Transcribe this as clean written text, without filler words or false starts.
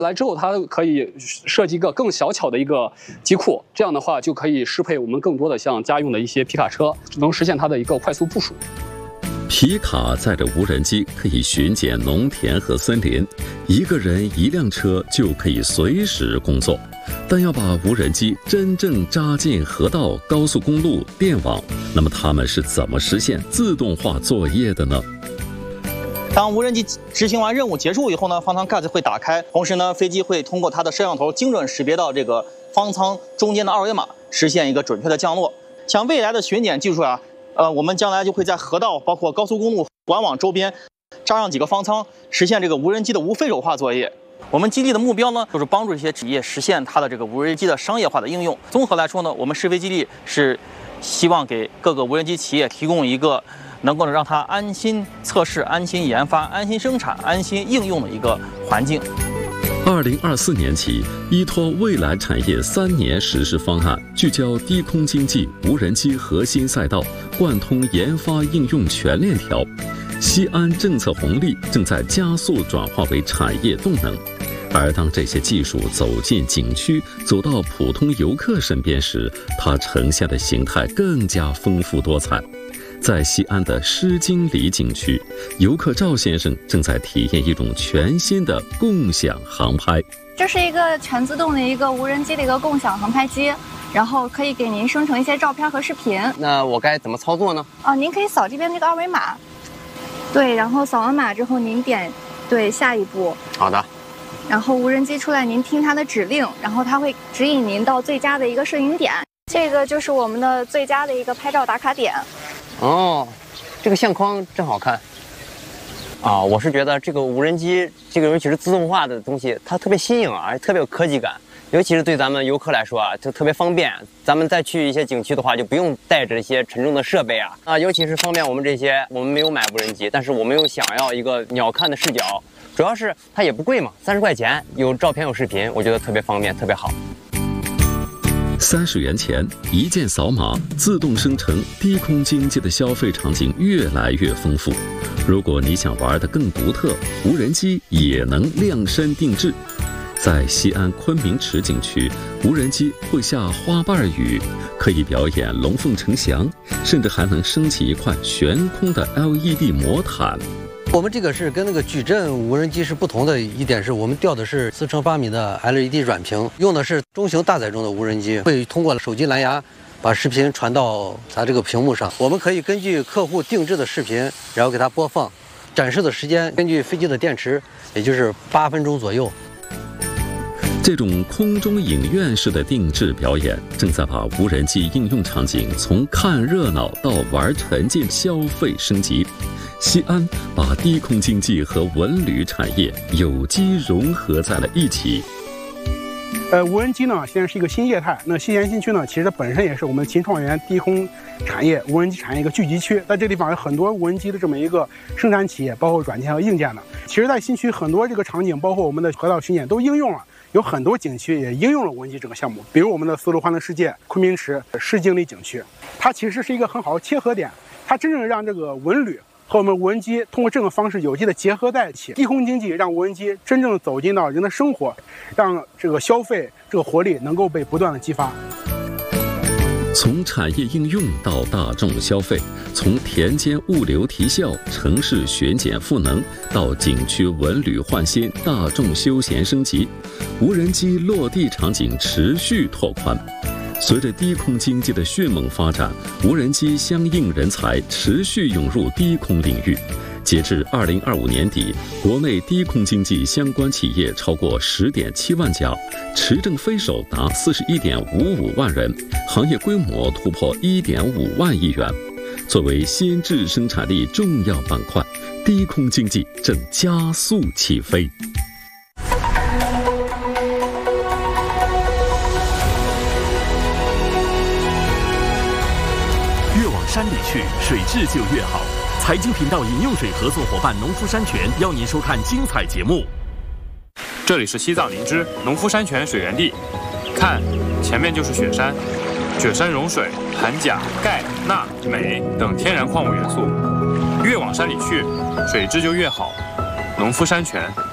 来之后，它可以设计一个更小巧的一个机库，这样的话就可以适配我们更多的像家用的一些皮卡车，能实现它的一个快速部署。 皮卡载着无人机可以巡检农田和森林，一个人一辆车就可以随时工作。但要把无人机真正扎进河道、高速公路、电网，那么他们是怎么实现自动化作业的呢？ 当无人机执行完任务结束以后呢，方舱盖子会打开，同时呢，飞机会通过它的摄像头精准识别到这个方舱中间的二维码，实现一个准确的降落。像未来的巡检技术啊，我们将来就会在河道、包括高速公路、管网周边扎上几个方舱，实现这个无人机的无非手化作业。我们基地的目标呢，就是帮助这些企业实现它的这个无人机的商业化的应用。综合来说呢，我们试飞基地是希望给各个无人机企业提供一个能够让它安心测试、安心研发、安心生产、安心应用的一个环境。 2024年起，依托未来产业3年实施方案，聚焦低空经济、无人机核心赛道，贯通研发应用全链条。西安政策红利正在加速转化为产业动能。而当这些技术走进景区，走到普通游客身边时，它呈现的形态更加丰富多彩。在西安的诗经里景区，游客赵先生正在体验一种全新的共享航拍。 这是一个全自动的一个无人机的一个共享航拍机，然后可以给您生成一些照片和视频。 那我该怎么操作呢？ 您可以扫这边这个二维码，对，然后扫完码之后您点对下一步。 好的。 然后无人机出来，您听它的指令，然后它会指引您到最佳的一个摄影点。这个就是我们的最佳的一个拍照打卡点。 哦，这个相框真好看啊！我是觉得这个无人机，这个尤其是自动化的东西，它特别新颖啊，而且特别有科技感。尤其是对咱们游客来说啊，就特别方便。咱们再去一些景区的话，就不用带着一些沉重的设备啊，尤其是方便我们这些我们没有买无人机，但是我们又想要一个鸟瞰的视角，主要是它也不贵嘛，30块钱，有照片有视频，我觉得特别方便，特别好。 30元钱一键扫码，自动生成低空经济的消费场景越来越丰富。如果你想玩得更独特，无人机也能量身定制。在西安昆明池景区，无人机会下花瓣雨，可以表演龙凤呈祥，甚至还能升起一块悬空的 LED 魔毯。 我们这个是跟那个矩阵无人机是不同的一点是，我们吊的是4×8米的 LED 软屏，用的是中型大载重的无人机，会通过手机蓝牙把视频传到咱这个屏幕上。我们可以根据客户定制的视频，然后给它播放，展示的时间根据飞机的电池，也就是8分钟左右。 这种空中影院式的定制表演，正在把无人机应用场景从看热闹到玩沉浸消费升级。西安把低空经济和文旅产业有机融合在了一起。 无人机呢，现在是一个新业态。那西咸新区呢，其实本身也是我们秦创园低空产业、无人机产业一个聚集区。在这个地方有很多无人机的这么一个生产企业，包括软件和硬件的。其实，在新区很多这个场景，包括我们的河道巡检都应用了。有很多景区也应用了无人机这个项目，比如我们的丝路欢乐世界、昆明池、诗经里景区，它其实是一个很好的切合点，它真正让这个文旅和我们无人机通过这种方式有机的结合在一起。低空经济让无人机真正走进到人的生活，让这个消费这个活力能够被不断的激发。 从产业应用到大众消费，从田间物流提效、城市巡检赋能，到景区文旅焕新、大众休闲升级，无人机落地场景持续拓宽。随着低空经济的迅猛发展，无人机相应人才持续涌入低空领域。截至2025年底，国内低空经济相关企业超过10.7万家，持证飞手达41.55万人，行业规模突破1.5万亿元。作为新质生产力重要板块，低空经济正加速起飞。 越往山里去，水质就越好。财经频道饮用水合作伙伴农夫山泉邀您收看精彩节目。 这里是西藏林芝农夫山泉水源地，看，前面就是雪山，雪山融水，含钾、钙、钠、镁等天然矿物元素。越往山里去，水质就越好。农夫山泉。